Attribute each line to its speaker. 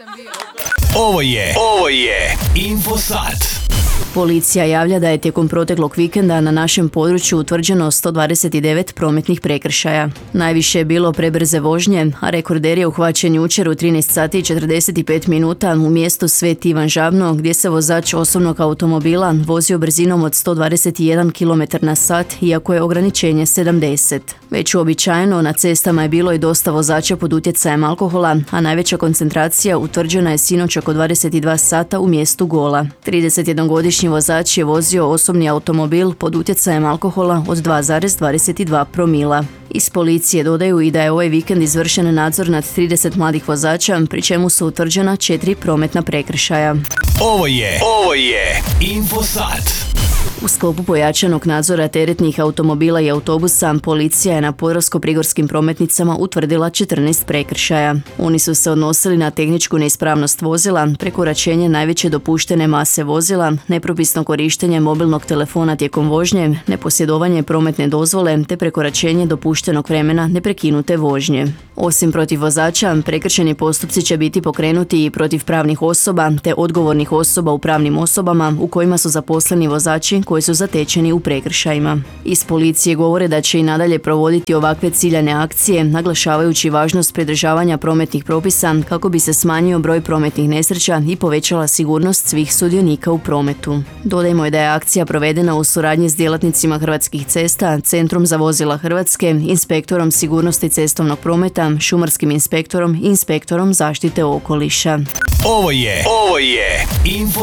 Speaker 1: Ovo je Infosat.
Speaker 2: Policija javlja da je tijekom proteklog vikenda na našem području utvrđeno 129 prometnih prekršaja. Najviše je bilo prebrze vožnje, a rekorder je uhvaćen jučer u 13 sati i 45 minuta u mjestu Sveti Ivan Žabno, gdje se vozač osobnog automobila vozio brzinom od 121 km/h, iako je ograničenje 70. Već uobičajeno na cestama je bilo i dosta vozača pod utjecajem alkohola, a najveća koncentracija utvrđena je sinoć oko 22 sata u mjestu Gola. 31-godišnji vozač je vozio osobni automobil pod utjecajem alkohola od 2,22 promila. Iz policije dodaju i da je ovaj vikend izvršen nadzor nad 30 mladih vozača, pri čemu su utvrđena 4 prometna prekršaja.
Speaker 1: Ovo je Infosat.
Speaker 2: U sklopu pojačanog nadzora teretnih automobila i autobusa, policija je na podravsko-prigorskim prometnicama utvrdila 14 prekršaja. Oni su se odnosili na tehničku neispravnost vozila, prekoračenje najveće dopuštene mase vozila, nepropisno korištenje mobilnog telefona tijekom vožnje, neposjedovanje prometne dozvole te prekoračenje dopuštenog vremena neprekinute vožnje. Osim protiv vozača, prekršajni postupci će biti pokrenuti i protiv pravnih osoba te odgovornih osoba u pravnim osobama u kojima su zaposleni vozači koji su zatečeni u prekršajima. Iz policije govore da će i nadalje provoditi ovakve ciljane akcije, naglašavajući važnost pridržavanja prometnih propisa kako bi se smanjio broj prometnih nesreća i povećala sigurnost svih sudionika u prometu. Dodajmo da je akcija provedena u suradnji s djelatnicima Hrvatskih cesta, Centrom za vozila Hrvatske, Inspektorom sigurnosti cestovnog prometa, Šumarskim inspektorom i Inspektorom zaštite okoliša.
Speaker 1: Ovo je Infosat.